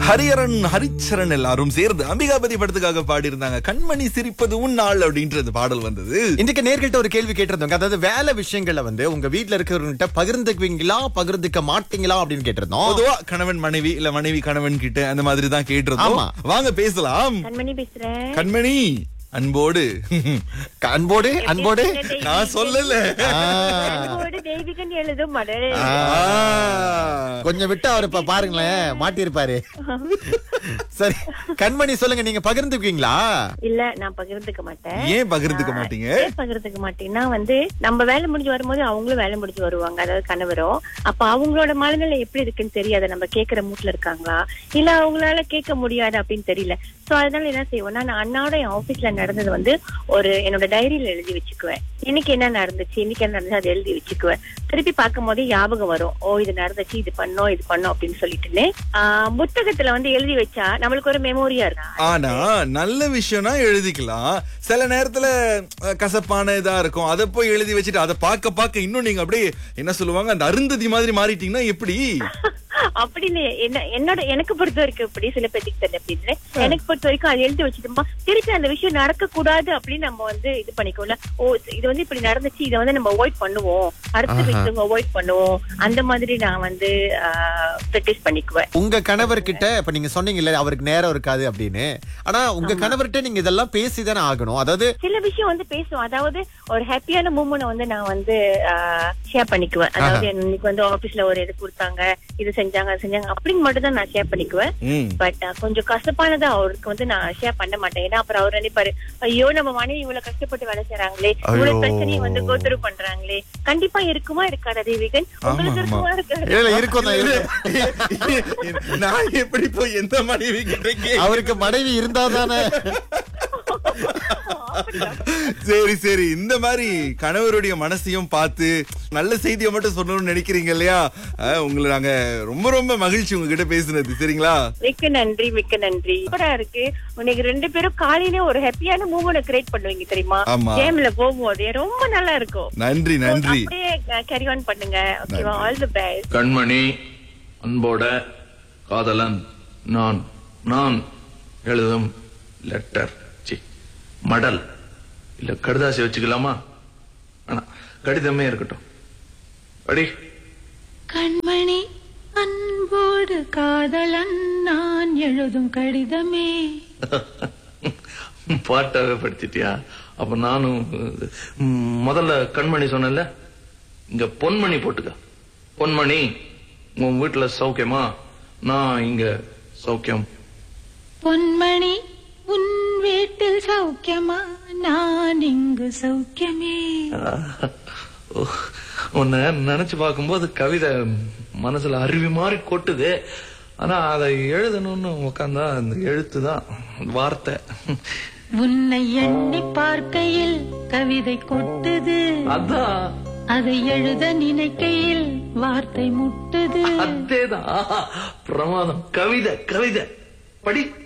ஹரிஹரன் ஹரிச்சரன் எல்லாரும் சேர்ந்து அம்பிகாபதி படத்துக்காக பாடி இருந்தாங்க. கண்மணி சிரிப்பது உன்னாள் அப்படின்றது பாடல் வந்தது. இன்றைக்கு நேர்கிட்ட ஒரு கேள்வி கேட்டிருந்தோங்க. அதாவது வேலை விஷயங்களை உங்க வீட்டுல இருக்கிறவங்க பகிர்ந்துக்குவீங்களா பகிர்ந்துக்க மாட்டீங்களா அப்படின்னு கேட்டிருந்தோம். பொதுவா கணவன் மனைவி இல்ல மனைவி கணவன் கிட்ட அந்த மாதிரி தான் கேட்டிருந்தோம். வாங்க பேசலாம். கண்மணி பேசுறேன். கண்மணி அன்போடு அன்போடு அன்போடு நான் சொல்லல. அன்போடு தெய்வீகன் எழுதும் மலரே. கொஞ்சம் விட்டு அவர் இப்ப பாருங்களேன் மாட்டிருப்பாரு. சரி கண்மணி சொல்லுங்க, நீங்க பகிர்ந்துக்குவீங்களா? இல்ல நான் பகிர்ந்துக்க மாட்டேன். ஏன் பகிர்ந்துக்க மாட்டீங்க? பகிர்ந்துக்க மாட்டேன்னா நம்ம வேலை முடிஞ்சு வரும்போது அவங்களும் வேலை முடிஞ்சு வருவாங்க, அதாவது கணவரும். அப்ப அவங்களோட மனநிலை எப்படி இருக்குன்னு தெரியாது. நம்ம கேக்குற மூட்ல இருக்காங்களா இல்ல அவங்களால கேட்க முடியாது அப்படின்னு தெரியல. சோ அதனால என்ன செய்வோம்னா, நான் அண்ணாவோட என் ஆபீஸ்ல நடந்தது ஒரு என்னோட டைரியில எழுதி வச்சுக்குவேன். இன்னைக்கு என்ன நடந்துச்சு, இன்னைக்கு என்ன நடந்துச்சு அதை எழுதி வச்சுக்குவேன். திருப்பி பார்க்கும் போதே ஞாபகம் வரும், ஓ இது நடந்துச்சு, இது பண்ணோம் இது பண்ணோம் அப்படின்னு சொல்லிட்டுன்னு. புத்தகத்துல எழுதி வச்சா நம்மளுக்கு ஒரு மெமோரியா இருக்கும். ஆனா நல்ல விஷயம்னா எழுதிக்கலாம். சில நேரத்துல கசப்பான இதா இருக்கும், அதை போய் எழுதி வச்சுட்டு அதை பார்க்க இன்னும் நீங்க அப்படியே என்ன சொல்லுவாங்க, அந்த அருந்ததி மாதிரி மாறிட்டீங்கன்னா எப்படி? அப்படி எனக்கு பொறுத்த வரைக்கும் இப்படி சில பேருக்கு தெரியல அப்படின்னு எனக்கு பொறுத்த வரைக்கும் அதை எழுதி வச்சுட்டோமா திருப்பி அந்த விஷயம் நடக்க கூடாது அப்படின்னு நம்ம இது பண்ணிக்கோல. ஓ இது இப்படி நடந்துச்சு, இதை நம்ம அவாய்ட் பண்ணுவோம், அடுத்த விஷயம் அவாய்ட் பண்ணுவோம். அந்த மாதிரி நான் பிராக்டிஸ் பண்ணிக்குவேன். உங்க கணவர்கிட்ட இப்ப நீங்க சொன்னீங்கல்ல அவருக்கு நேரம் இருக்காது அப்படின்னு, ஆனா உங்க கணவர்கிட்ட நீங்க இதெல்லாம் பேசிதானே ஆகணும். அதாவது சில விஷயம் பேசுவோம். அதாவது ஒரு ஹாப்பியான மூமெண்ட் நான் ஷேர் பண்ணிக்குவேன். அதாவது இன்னைக்கு ஆபீஸ்ல ஒரு இது கொடுத்தாங்க, இது செஞ்சாங்க அப்படின்னு மட்டும் தான் நான் ஷேர் பண்ணிக்குவேன். பட் கொஞ்சம் கஷ்டப்பானதா அவருக்கு நான் ஷேர் பண்ண மாட்டேன். ஏன்னா அப்புறம் அவர் நினைப்பாரு, ஐயோ நம்ம மனைவி இவ்வளவு கஷ்டப்பட்டு வேலை செய்யறாங்களே, இவ்வளவு பிரச்சனையை கோத்துரு பண்றாங்களே. கண்டிப்பா இருக்குமா இருக்காதா தேவிகன்? உங்களுக்கு இருக்குமா இருக்காது? நான் எப்படி போய் எந்த மனைவி அவருக்கு மனைவி இருந்தாதானே. சரி இந்த மாதிரி கணவருடைய மனசையும் பார்த்து நல்ல செய்தியை மட்டும் சொல்லணும்னு நினைக்கிறீங்க இல்லையா? உங்களை நாங்க ரொம்ப ரொம்ப மகிழ்ச்சி உங்ககிட்ட பேசுனது. சரிங்களா? மிக்க நன்றி மிக்க நன்றி. சூப்பரா இருக்கு. உனக்கு ரெண்டு பேரும் காலையில ஒரு ஹாப்பியான மூமெண்ட் கிரியேட் பண்ணுவீங்க தெரியுமா? கேம்ல போகும்போது ரொம்ப நல்லா இருக்கும். நன்றி நன்றி. அப்படியே கேரி ஆன் பண்ணுங்க. ஓகேவா? All the best. கண்மணி அன்போட காதலன் நான் எழுதும் லெட்டர் மடல் இல்ல கடுதாசி வச்சுக்கலாமா? ஆனா கடிதமே இருக்கட்டும். படி. கண்மணி அன்போடு காதலன் நான் எழுதும் கடிதமே. பாட்டாவே படிச்சிட்டியா? அப்ப நானும் முதல்ல கண்மணி சொன்னல, இங்க பொன்மணி போட்டுக்க. பொன்மணி உன் வீட்டுல சௌக்கியமா? நான் இங்க சௌக்கியம். பொன்மணி உன் வீட்டில் சௌக்கியமா? நான் இங்கு சௌக்கியமே. உன்னை நினைச்சு பார்க்கும்போது கவிதை மனசுல அருவி மாதிரி கொட்டுது. ஆனா அதை எழுதணும்னு உட்காந்தா அந்த எழுத்துதான் வார்த்தை. உன்னை எண்ணி பார்க்கையில் கவிதை கொட்டுது, அதான் அதை எழுத நினைக்கையில் வார்த்தை முட்டுது. அதேதான் பிரமாதம். கவிதை படி.